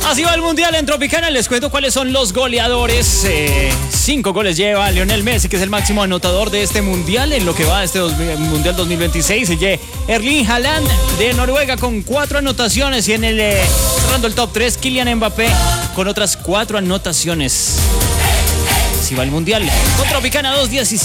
Así va el Mundial en Tropicana. Les cuento cuáles son los goleadores. 5 goles lleva Lionel Messi, que es el máximo anotador de este Mundial. En lo que va de este Mundial 2026, Erling Haaland de Noruega con 4 anotaciones. Y en el cerrando el top 3, Kylian Mbappé con otras 4 anotaciones. Así va el Mundial con Tropicana 217.